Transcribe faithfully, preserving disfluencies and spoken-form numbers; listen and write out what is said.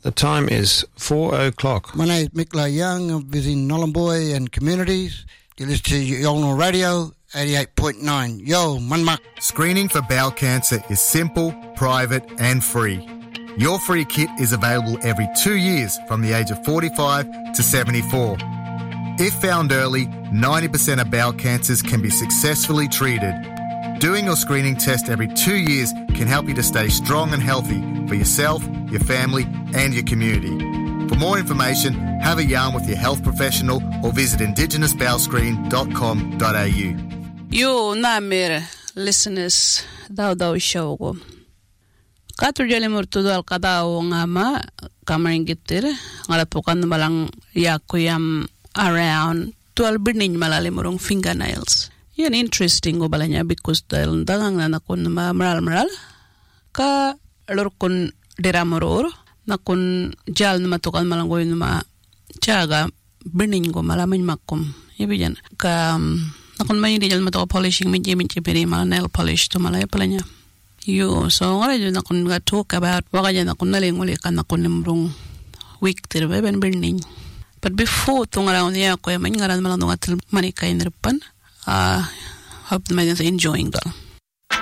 The time is four o'clock. My name is Mick Young. I'm visiting Nhulunbuy and communities. You listen to Yolngu Radio, eighty-eight point nine. Yo, Manmak. Screening for bowel cancer is simple, private and free. Your free kit is available every two years from the age of forty-five to seventy-four. If found early, ninety percent of bowel cancers can be successfully treated. Doing your screening test every two years can help you to stay strong and healthy for yourself, your family and your community. For more information, have a yarn with your health professional or visit indigenous bowel screen dot com dot a u. Yo, namir listeners, daw daw show ko. Katurjali murtudo al kadao ngama kamaringitir ngalapukan malang yakuyam around twelve bining malalimurong fingernails. Yan interesting go balanya because dahil dangang na nakun maral maral ka lorkun diramoror nakun jal na matukan malangoy na tiyaga bining go malamin makum ibijan ka nakun may hindi jal matuka polishing minji minji peri mal nail polish to malay palanya yo so ngara jud nakun ga talk about waka jan nakun naling uli ka nakun nimrong week tirbe ben bining but before tung around ya ko man ngaran malang tunga til manika inrepan Uh, hope the maidens are enjoying that.